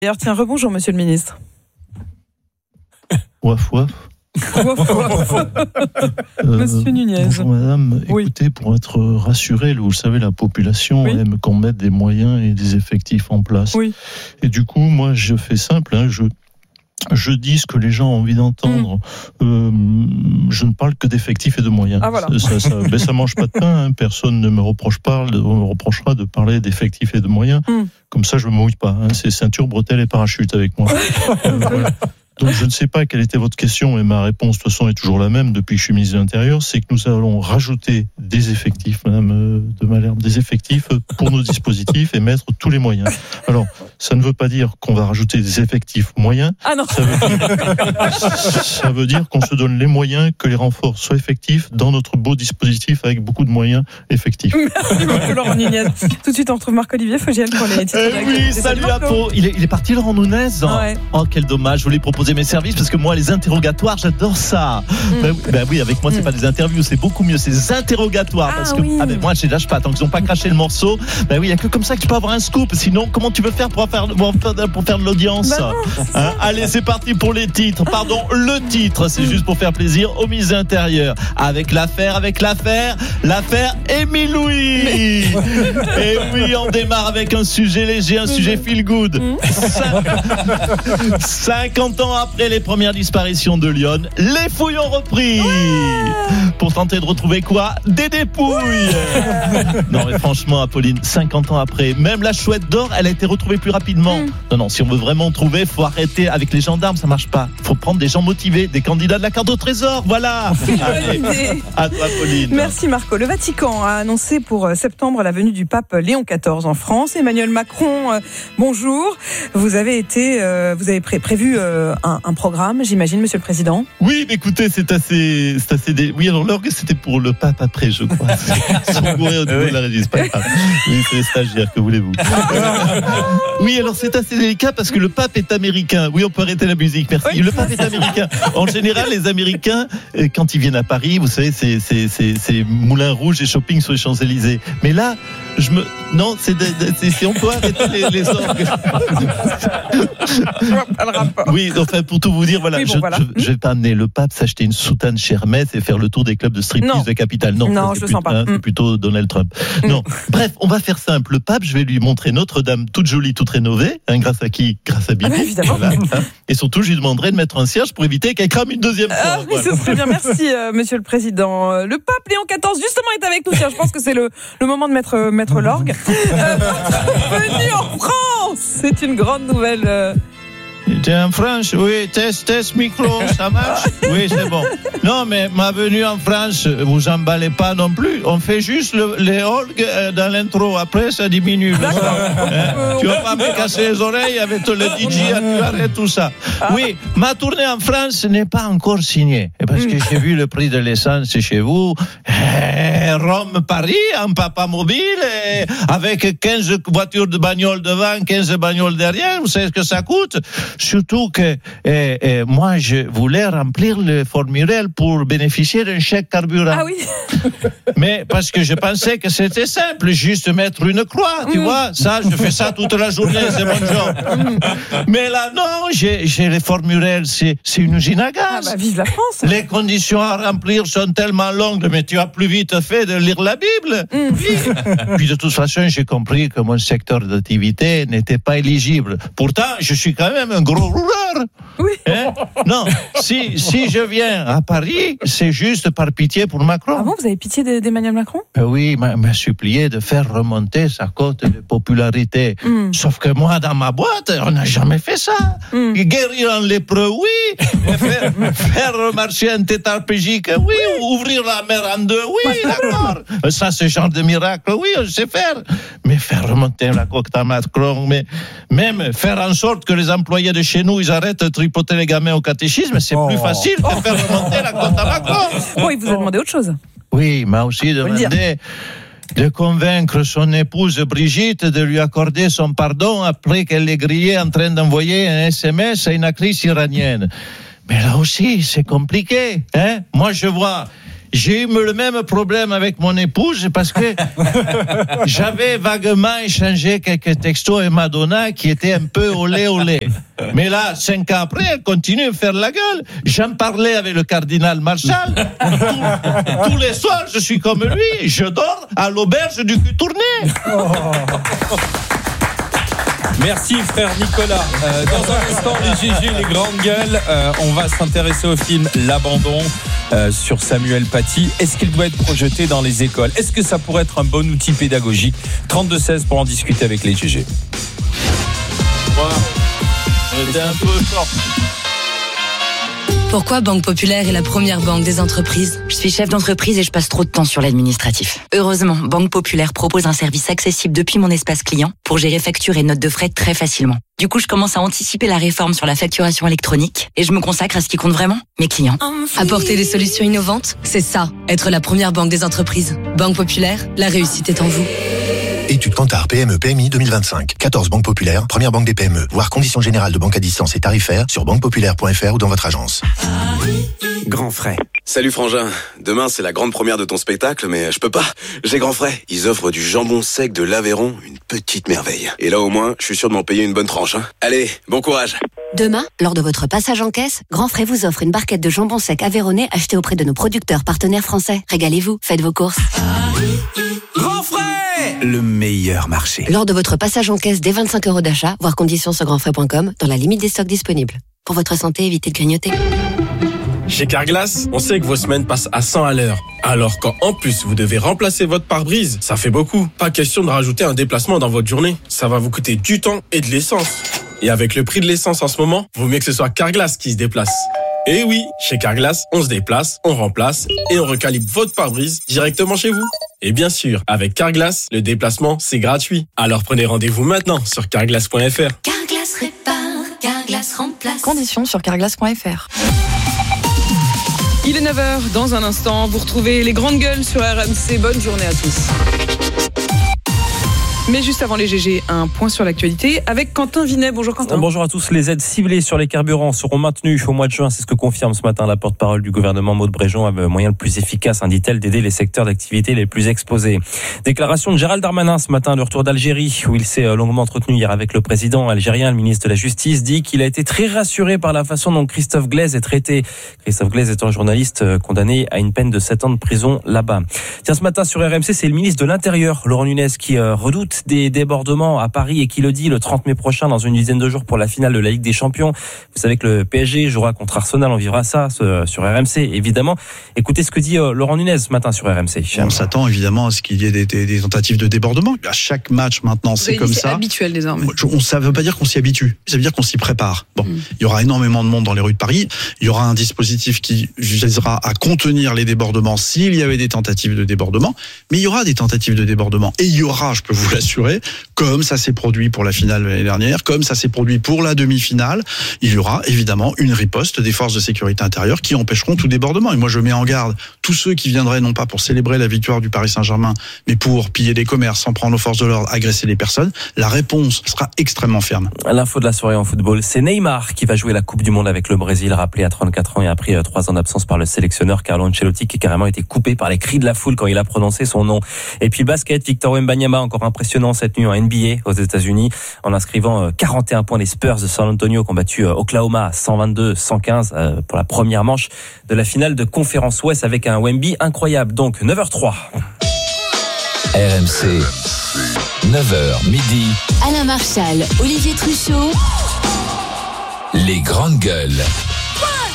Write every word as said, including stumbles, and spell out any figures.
Alors tiens, rebonjour Monsieur le Ministre. Ouaf, ouaf. Monsieur euh, Nunez. Bonjour madame, oui. Écoutez, pour être rassuré, vous le savez, la population oui. aime qu'on mette des moyens et des effectifs en place. Oui. Et du coup, moi, je fais simple, hein, je... Je dis ce que les gens ont envie d'entendre. Mmh. Euh, je ne parle que d'effectifs et de moyens. Ah, voilà. Ça, ça, mais ça mange pas de pain. Hein. Personne ne me reproche pas, ne me reprochera de parler d'effectifs et de moyens. Mmh. Comme ça, je me mouille pas. Hein. C'est ceinture, bretelles et parachute avec moi. euh, voilà. Donc, je ne sais pas quelle était votre question, mais ma réponse, de toute façon, est toujours la même depuis que je suis ministre de l'Intérieur. C'est que nous allons rajouter des effectifs, madame de Malherbe, des effectifs pour nos dispositifs et mettre tous les moyens. Alors, ça ne veut pas dire qu'on va rajouter des effectifs moyens. Ah non. Ça veut dire, ça veut dire qu'on se donne les moyens que les renforts soient effectifs dans notre beau dispositif avec beaucoup de moyens effectifs. Merci beaucoup, Laurent Nunez. Tout de suite, on retrouve Marc-Olivier Fogiel pour les titres. Eh oui, salut la peau. Il est, il est parti, Laurent Nunez. Ouais. Oh, quel dommage. Je voulais proposer mes services parce que moi, les interrogatoires, j'adore ça. Mm. Ben, ben oui, avec moi, c'est mm. pas des interviews, c'est beaucoup mieux. C'est des interrogatoires. Ah, parce que, oui. ah ben moi, je les lâche pas. Tant qu'ils n'ont pas craché le morceau, ben oui, il n'y a que comme ça que tu peux avoir un scoop. Sinon, comment tu veux faire pour faire, pour faire, pour faire de l'audience? Ben non, hein? Allez, c'est parti pour les titres. Pardon, le titre, c'est juste pour faire plaisir aux ministres intérieurs. Avec l'affaire, avec l'affaire, l'affaire Émile Louis. Mais... Et oui, on démarre avec un sujet léger, un sujet feel good. cinquante ans après les premières disparitions de Lyon, les fouilles ont repris. Ouais. Pour tenter de retrouver quoi? Des dépouilles. Ouais. Non, mais franchement, Apolline, cinquante ans après, même la chouette d'or, elle a été retrouvée plus rapidement. Mm. Non, non, si on veut vraiment trouver, faut arrêter avec les gendarmes, ça marche pas. Faut prendre des gens motivés, des candidats de la carte au trésor, voilà. Allez, à toi, Apolline. Merci Marco. Le Vatican a annoncé pour septembre la venue du pape Léon quatorze en France. Emmanuel Macron, euh, bonjour. Vous avez été, euh, vous avez pré- prévu euh, un, un programme, j'imagine, Monsieur le Président. Oui, mais écoutez, c'est assez, c'est assez. Dé... Oui, alors l'orgue, c'était pour le pape après, je crois. Sans courir au niveau de la régie, c'est pas grave. Oui, c'est les stagiaires, que voulez-vous. Oui, alors c'est assez délicat parce que le pape est américain. Oui, on peut arrêter la musique, merci. Oui. Le pape est américain. En général, les Américains, quand ils viennent à Paris, vous savez, c'est, c'est, c'est, c'est Moulin Rouge et shopping sur les Champs-Élysées. Mais là, je me, non, c'est, c'est, c'est on peut arrêter les, les orgues. Oui, enfin, pour tout vous dire, voilà, oui, bon, je, voilà. je, je vais pas amener le pape s'acheter une soutane chez Hermès et faire le tour des clubs de striptease de capitale. Non, non ça, je le sens pas. Hein, c'est plutôt Donald Trump. Mm. Non, bref, on va faire simple. Le pape, je vais lui montrer Notre-Dame toute jolie, toute rénovée. Hein, grâce à qui? Grâce à Bibi. Ah, évidemment. Voilà, hein. Et surtout, je lui demanderai de mettre un cierge pour éviter qu'elle crame une deuxième fois. Ah, oui, voilà. Ce serait bien. Merci, euh, Monsieur le Président. Le pape Léon quatorze, justement, est avec nous. Tiens, je pense que c'est le, le moment de mettre, euh, mettre l'orgue. Euh, venu en France, c'est une grande nouvelle. Euh... T'es en France, oui, test, test, micro, ça marche? Oui, c'est bon. Non, mais ma venue en France, vous emballez pas non plus. On fait juste le, les orgues dans l'intro, après ça diminue. Hein? Tu vas pas me casser les oreilles avec le D J à tout ça. Oui, ma tournée en France n'est pas encore signée. Parce que j'ai vu le prix de l'essence chez vous. Et Rome, Paris, un papa mobile, et avec quinze voitures de bagnole devant, quinze bagnoles derrière. Vous savez ce que ça coûte? Surtout que eh, eh, moi, je voulais remplir le formulaire pour bénéficier d'un chèque carburant. Ah oui. Mais parce que je pensais que c'était simple, juste mettre une croix, tu mmh. vois. Ça, je fais ça toute la journée, c'est mon job. Mmh. Mais là, non, j'ai, j'ai les formulaires, c'est, c'est une usine à gaz. Ah bah, vive la France. Les conditions à remplir sont tellement longues, mais tu as plus vite fait de lire la Bible. Mmh. Puis, puis de toute façon, j'ai compris que mon secteur d'activité n'était pas éligible. Pourtant, je suis quand même un gros rouleur. Oui. Hein? Non, si, si je viens à Paris, c'est juste par pitié pour Macron. Ah bon, vous avez pitié d'Emmanuel Macron? Euh, oui, il m'a, m'a supplié de faire remonter sa cote de popularité. Mm. Sauf que moi, dans ma boîte, on n'a jamais fait ça. Mm. Guérir un lépreux, oui. faire, faire marcher un tétraplégique, oui. oui. Ouvrir la mer en deux, oui, d'accord. Ça, c'est genre de miracle, oui, je sais faire. Mais faire remonter la cote à Macron, mais même faire en sorte que les employés de chez nous, ils arrêtent de tripoter les gamins au catéchisme, c'est oh. plus facile que oh. faire remonter la cote à Macron. Bon, il vous a demandé autre chose. Oui, il m'a aussi demandé de convaincre son épouse Brigitte de lui accorder son pardon après qu'elle l'ait grillé en train d'envoyer un S M S à une actrice iranienne. Mais là aussi, c'est compliqué. Hein? Moi, je vois j'ai eu le même problème avec mon épouse parce que j'avais vaguement échangé quelques textos avec Madonna qui étaient un peu olé olé. Mais là, cinq ans après, elle continue à faire la gueule. J'en parlais avec le cardinal Marchal. Tous, tous les soirs, je suis comme lui. Je dors à l'auberge du cul tourné. Oh. Merci frère Nicolas. Euh, dans un instant, les G G, les grandes gueules, euh, on va s'intéresser au film L'Abandon euh, sur Samuel Paty. Est-ce qu'il doit être projeté dans les écoles ? Est-ce que ça pourrait être un bon outil pédagogique ? trente-deux seize pour en discuter avec les G G. Wow. On était un peu fort. Pourquoi Banque Populaire est la première banque des entreprises ? Je suis chef d'entreprise et je passe trop de temps sur l'administratif. Heureusement, Banque Populaire propose un service accessible depuis mon espace client pour gérer factures et notes de frais très facilement. Du coup, je commence à anticiper la réforme sur la facturation électronique et je me consacre à ce qui compte vraiment, mes clients. Apporter des solutions innovantes, c'est ça, être la première banque des entreprises. Banque Populaire, la réussite est en vous. Étude Kantar P M E P M I deux mille vingt-cinq. quatorze banques populaires, première banque des P M E. Voir conditions générales de banque à distance et tarifaires sur banque populaire point f r ou dans votre agence. Grand frais. Salut Frangin. Demain, c'est la grande première de ton spectacle, mais je peux pas. J'ai Grand frais. Ils offrent du jambon sec de l'Aveyron, une petite merveille. Et là, au moins, je suis sûr de m'en payer une bonne tranche. Hein. Allez, bon courage. Demain, lors de votre passage en caisse, Grand Frais vous offre une barquette de jambon sec aveyronnais achetée auprès de nos producteurs partenaires français. Régalez-vous, faites vos courses. Grand Frais, le meilleur marché. Lors de votre passage en caisse dès vingt-cinq euros d'achat, voir conditions sur grand frais point com, dans la limite des stocks disponibles. Pour votre santé, évitez de grignoter. Chez Carglass, on sait que vos semaines passent à cent à l'heure. Alors quand en plus vous devez remplacer votre pare-brise, ça fait beaucoup. Pas question de rajouter un déplacement dans votre journée. Ça va vous coûter du temps et de l'essence. Et avec le prix de l'essence en ce moment, vaut mieux que ce soit Carglass qui se déplace. Et oui, chez Carglass, on se déplace, on remplace et on recalibre votre pare-brise directement chez vous. Et bien sûr, avec Carglass, le déplacement, c'est gratuit. Alors prenez rendez-vous maintenant sur carglass point f r. Carglass répare, Carglass remplace. Conditions sur carglass point f r. Il est neuf heures, dans un instant, vous retrouvez les grandes gueules sur R M C. Bonne journée à tous. Mais juste avant les G G, un point sur l'actualité avec Quentin Vinet. Bonjour Quentin. Bonjour à tous. Les aides ciblées sur les carburants seront maintenues au mois de juin. C'est ce que confirme ce matin la porte-parole du gouvernement Maud Bréjon. Le moyen le plus efficace, hein, dit-elle, d'aider les secteurs d'activité les plus exposés. Déclaration de Gérald Darmanin ce matin, le retour d'Algérie, où il s'est longuement entretenu hier avec le président algérien. Le ministre de la Justice dit qu'il a été très rassuré par la façon dont Christophe Glaise est traité. Christophe Glaise étant un journaliste condamné à une peine de sept ans de prison là-bas. Tiens, ce matin sur R M C, c'est le ministre de l'Intérieur, Laurent Nunez, qui euh, redoute des débordements à Paris et qui le dit le trente mai prochain dans une dizaine de jours pour la finale de la Ligue des Champions. Vous savez que le P S G jouera contre Arsenal, on vivra ça ce, sur R M C évidemment. Écoutez ce que dit euh, Laurent Nunez ce matin sur R M C. On s'attend évidemment à ce qu'il y ait des, des, des tentatives de débordement. À chaque match maintenant, c'est comme ça. C'est habituel désormais. On, ça ne veut pas dire qu'on s'y habitue, ça veut dire qu'on s'y prépare. Bon, mmh. Il y aura énormément de monde dans les rues de Paris. Il y aura un dispositif qui visera à contenir les débordements s'il y avait des tentatives de débordement. Mais il y aura des tentatives de débordement et il y aura, je peux vous l'assurer, comme ça s'est produit pour la finale l'année dernière, comme ça s'est produit pour la demi-finale, il y aura évidemment une riposte des forces de sécurité intérieure qui empêcheront tout débordement. Et moi, je mets en garde tous ceux qui viendraient non pas pour célébrer la victoire du Paris Saint-Germain, mais pour piller des commerces, s'en prendre aux forces de l'ordre, agresser les personnes. La réponse sera extrêmement ferme. L'info de la soirée en football, c'est Neymar qui va jouer la Coupe du Monde avec le Brésil, rappelé à trente-quatre ans et après trois ans d'absence par le sélectionneur Carlo Ancelotti, qui a carrément été coupé par les cris de la foule quand il a prononcé son nom. Et puis basket, Victor Wembanyama, encore impressionnant cette nuit en N B A aux États-Unis, en inscrivant quarante et un points. Les Spurs de San Antonio qui ont battu Oklahoma à cent vingt-deux à cent quinze pour la première manche de la finale de Conférence Ouest avec un Wemby incroyable. Donc neuf heures trois. R M C, neuf heures midi. Alain Marchal, Olivier Truchot. Les grandes gueules.